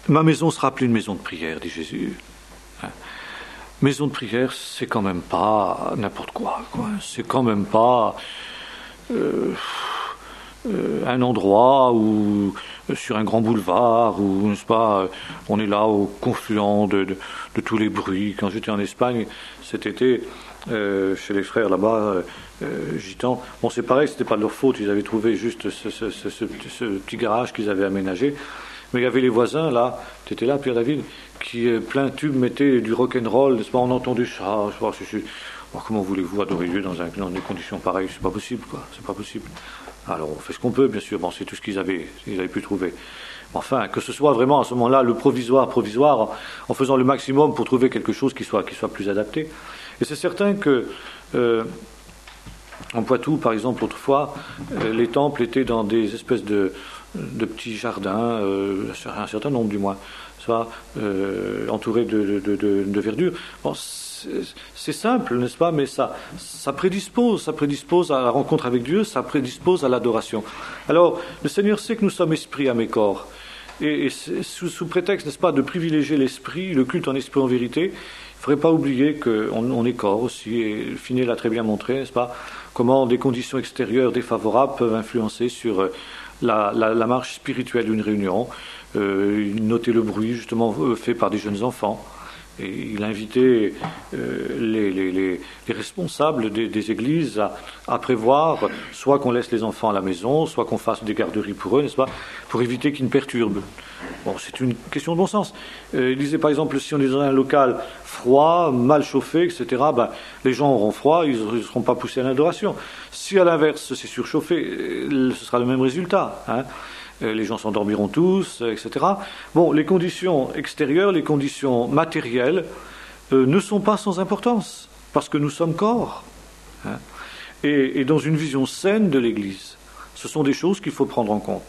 Ma maison sera appelée une maison de prière, dit Jésus. Maison de prière, c'est quand même pas n'importe quoi. C'est quand même pas un endroit où, sur un grand boulevard, où, n'est-ce pas, on est là au confluent de tous les bruits. Quand j'étais en Espagne cet été, chez les frères là-bas, gitans, bon, c'est pareil, c'était pas de leur faute, ils avaient trouvé juste ce petit garage qu'ils avaient aménagé. Mais il y avait les voisins, là, tu étais là, Pierre-David, qui, plein tube, mettaient du rock'n'roll, n'est-ce pas, on a entendu ça, je sais pas, alors, comment voulez-vous adorer Dieu dans des conditions pareilles? C'est pas possible, quoi, c'est pas possible. Alors, on fait ce qu'on peut, bien sûr, bon, c'est tout ce qu'ils avaient pu trouver. Enfin, que ce soit vraiment, à ce moment-là, le provisoire, en faisant le maximum pour trouver quelque chose qui soit plus adapté. Et c'est certain que, en Poitou, par exemple, autrefois, les temples étaient dans des espèces de petits jardins, un certain nombre du moins, soit entourés de verdure. Bon, c'est simple, n'est-ce pas, mais ça prédispose à la rencontre avec Dieu, ça prédispose à l'adoration. Alors, le Seigneur sait que nous sommes esprit, âme et corps. Et sous prétexte, n'est-ce pas, de privilégier l'esprit, le culte en esprit en vérité, il ne faudrait pas oublier qu'on est corps aussi, et Finet l'a très bien montré, n'est-ce pas, comment des conditions extérieures défavorables peuvent influencer sur la marche spirituelle d'une réunion. Notez le bruit justement fait par des jeunes enfants. Et il a invité les responsables des églises à prévoir soit qu'on laisse les enfants à la maison, soit qu'on fasse des garderies pour eux, n'est-ce pas, pour éviter qu'ils ne perturbent. Bon, c'est une question de bon sens. Il disait par exemple, si on est dans un local froid, mal chauffé, etc., les gens auront froid, ils ne seront pas poussés à l'adoration. Si à l'inverse c'est surchauffé, ce sera le même résultat, hein. Les gens s'endormiront tous, etc. Bon, les conditions extérieures, les conditions matérielles ne sont pas sans importance, parce que nous sommes corps. Hein. Et dans une vision saine de l'Église, ce sont des choses qu'il faut prendre en compte.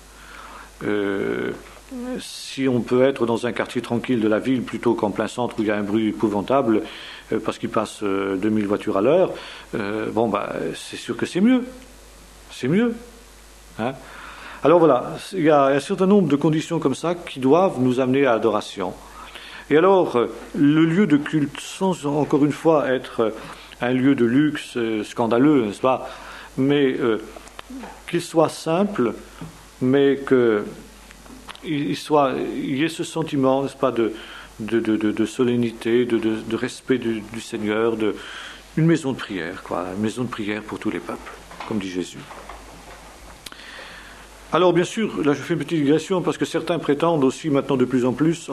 Si on peut être dans un quartier tranquille de la ville plutôt qu'en plein centre où il y a un bruit épouvantable, parce qu'il passe 2000 voitures à l'heure, c'est sûr que c'est mieux. C'est mieux. Hein. Alors voilà, il y a un certain nombre de conditions comme ça qui doivent nous amener à l'adoration. Et alors, le lieu de culte, sans encore une fois être un lieu de luxe scandaleux, n'est-ce pas, mais qu'il soit simple, mais qu'il y ait ce sentiment, n'est-ce pas, de solennité, de respect du Seigneur, une maison de prière, une maison de prière pour tous les peuples, comme dit Jésus. Alors bien sûr, là je fais une petite digression parce que certains prétendent aussi maintenant de plus en plus,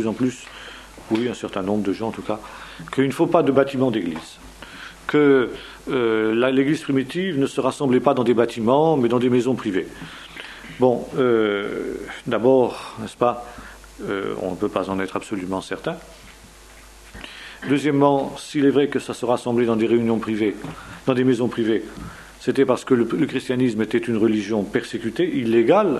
oui, un certain nombre de gens en tout cas, qu'il ne faut pas de bâtiment d'église, que l'église primitive ne se rassemblait pas dans des bâtiments mais dans des maisons privées. Bon, d'abord, n'est-ce pas, on ne peut pas en être absolument certain. Deuxièmement, s'il est vrai que ça se rassemblait dans des réunions privées, dans des maisons privées, c'était parce que le christianisme était une religion persécutée, illégale.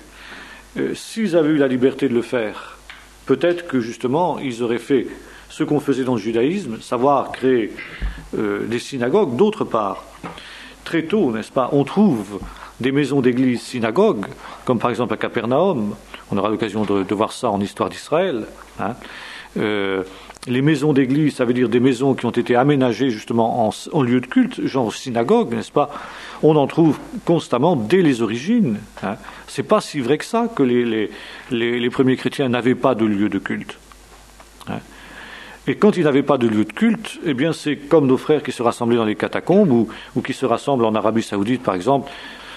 S'ils avaient eu la liberté de le faire, peut-être que justement, ils auraient fait ce qu'on faisait dans le judaïsme, savoir créer des synagogues. D'autre part, très tôt, n'est-ce pas, on trouve des maisons d'église synagogues, comme par exemple à Capernaum. On aura l'occasion de voir ça en histoire d'Israël. Hein. Les maisons d'église, ça veut dire des maisons qui ont été aménagées justement en lieu de culte, genre synagogue, n'est-ce pas? On en trouve constamment dès les origines. Hein. C'est pas si vrai que ça que les premiers chrétiens n'avaient pas de lieu de culte. Hein. Et quand ils n'avaient pas de lieu de culte, eh bien c'est comme nos frères qui se rassemblaient dans les catacombes ou qui se rassemblent en Arabie Saoudite, par exemple.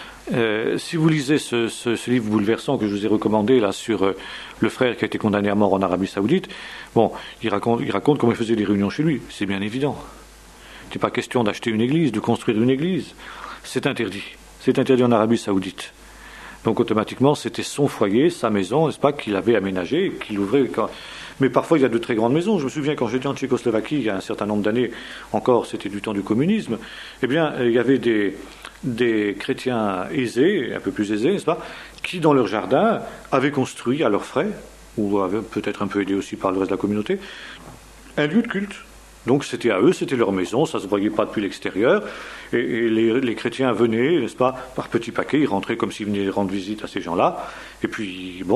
Si vous lisez ce livre bouleversant que je vous ai recommandé là sur le frère qui a été condamné à mort en Arabie Saoudite, bon, il raconte comment il faisait des réunions chez lui. C'est bien évident. Il n'est pas question d'acheter une église, de construire une église. C'est interdit. C'est interdit en Arabie Saoudite. Donc automatiquement, c'était son foyer, sa maison, n'est-ce pas, qu'il avait aménagé, qu'il ouvrait. Mais parfois, il y a de très grandes maisons. Je me souviens quand j'étais en Tchécoslovaquie, il y a un certain nombre d'années, encore, c'était du temps du communisme. Eh bien, il y avait des chrétiens aisés, un peu plus aisés, n'est-ce pas, qui dans leur jardin avaient construit à leurs frais, ou avaient peut-être un peu aidé aussi par le reste de la communauté, un lieu de culte. Donc c'était à eux, c'était leur maison, ça ne se voyait pas depuis l'extérieur, et les chrétiens venaient, n'est-ce pas, par petits paquets, ils rentraient comme s'ils venaient rendre visite à ces gens-là, et puis bon,